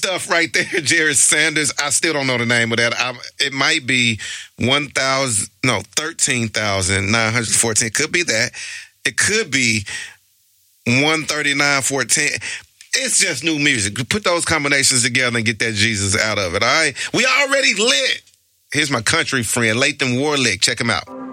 stuff right there, Jerry Sanders. I still don't know the name of that. It might be 13,914. Could be that. It could be 139.14. It's just new music. Put those combinations together and get that Jesus out of it, all right? We already lit. Here's my country friend, Latham Warlick. Check him out.